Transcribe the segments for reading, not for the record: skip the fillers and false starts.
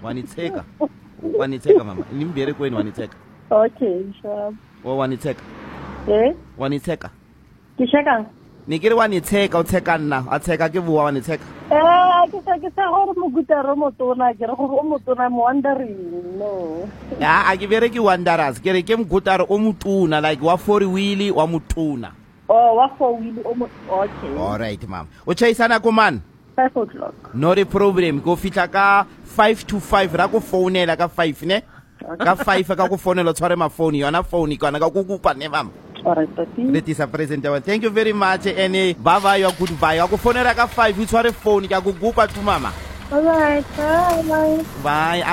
Waniteka. Waniteka mama. Nimbere kweni waniteka. Okay, sure. Waniteka. Eh? Waniteka. Kishaka. Nikiri waniteka uteka nna. Ateka ke bua waniteka. Ke sa gore mogutaro motona ke re gore o motona mo wondering. No. Ya, akibere ki wandaras. Kere ke mgutaro o mutuna like wa 4 wheelie wa mutuna. Oh, wa 4 wheelie o okay. All right mama. O chaisana ko man. 5 o'clock. No the problem. Go fitla ka 5 to 5 ra go phonela ka 5 ne. Ka 5 ka go phonela tshware ma phone yona phone kana ka go kupa ne mama. Alright, Tati. Let is a present. Thank you very much. And bye you goodbye. I go phone ka 5 you tshware phone ka go kupa to mama. Alright, bye. Bye.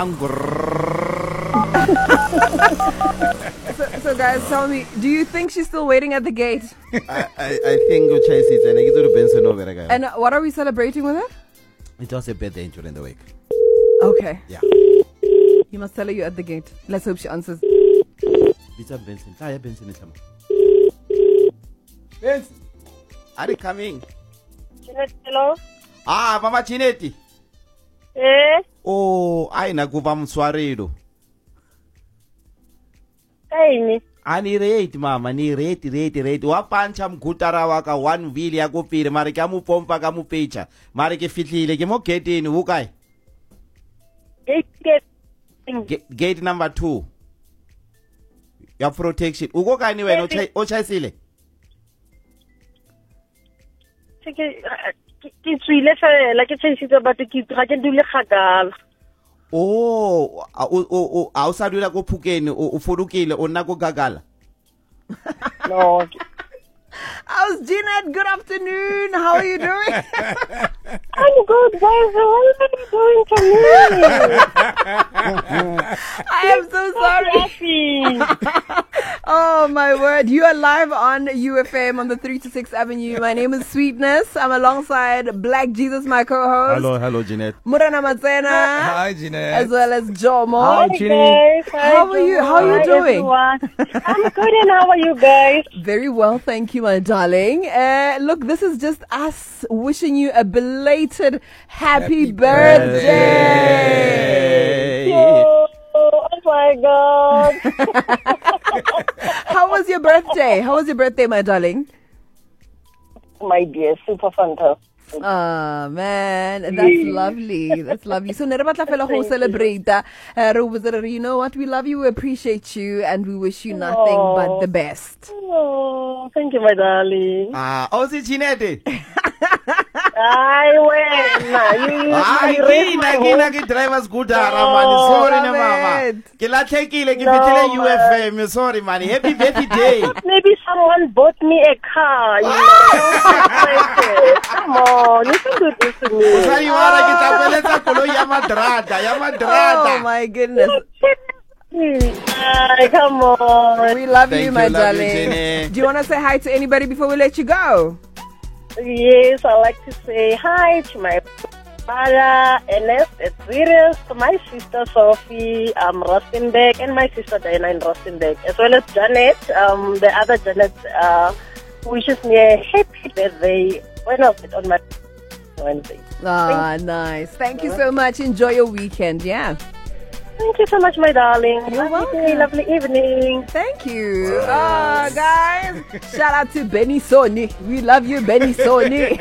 So guys, tell me, do you think she's still waiting at the gate? I think go chase it and I get to the Benson over again. And what are we celebrating with her? It was a birthday during the week. Okay. Yeah. You must tell her you're at the gate. Let's hope she answers. It's a Benson. Hi, Benson is coming. Benson, are they coming? Hello? Mama Chinetti. Eh? Oh, I na kuva mswarido. Kaini. Ani rate mama, ni rate. Wapancha mgutara waka 1 wheel ya kupire. Mari kia mupompa ka mupecha. Mari ke fitlile ke mo gate in ukai. Gate number 2. Your protection. Ugo kani wena ochaisile. Ke tswile fela ke tsheisitse batho ke ga ke dule kgakala. Oh, a sa dula go phukeni o fodukile o nna go gagala. No. How's Jeanette? Good afternoon. How are you doing? I'm good, guys. What are you doing to me? I am so sorry. Oh my word. You are live on UFM on the 3 to 6 Avenue. My name is Sweetness. I'm alongside Black Jesus, my co-host. Hello, Jeanette. Murana Matsena. Hi, Jeanette. As well as Jomo. Hi, Jeanette. How are you? How are you doing? Everyone. I'm good, and how are you guys? Very well, thank you, my darling. Look, this is just us wishing you a belated happy birthday. Oh my God. How was your birthday? How was your birthday, my darling? My dear, super fantastic. Oh man, that's lovely. That's lovely. So nerabatla fela go celebrate. You know what? We love you, we appreciate you, and we wish you nothing but the best. Oh, thank you, my darling. Osi Jeanette. I win. You driver's good man. Sorry, ne mama. Ke latlhekile ke fitile UFM. Sorry, man. Happy birthday. Maybe someone bought me a car. You know? Come on, you can do this to me. Oh my goodness. Come on. We love you, my darling. Do you want to say hi to anybody before we let you go? Yes, I like to say hi to my father, Ernest, Sirius, my sister Sophie, Rostenbeck, and my sister Diana in Rostenbeck, as well as Janet, the other Janet, wishes me a happy birthday when I was on my Wednesday. Nice. Thank you so much. Enjoy your weekend. Yeah. Thank you so much, my darling. You're welcome. Lovely evening. Thank you. Guys, shout out to Benny Soni. We love you, Benny Soni.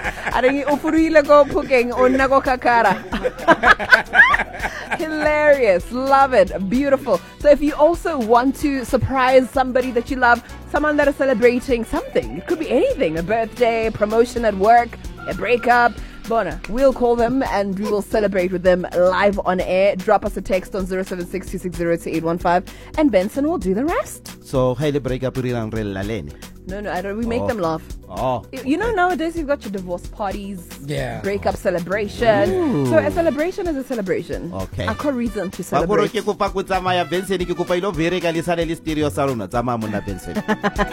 Hilarious. Love it. Beautiful. So if you also want to surprise somebody that you love, someone that is celebrating something, it could be anything, a birthday, promotion at work, a breakup, Bona, we'll call them and we will celebrate with them live on air. Drop us a text on 076-260-2815 and Benson will do the rest. So, how the breakup laleni? No, I don't. We make them laugh. Oh. You know, nowadays you've got your divorce parties, breakup celebration. Ooh. So a celebration is a celebration. Okay. A core reason to celebrate.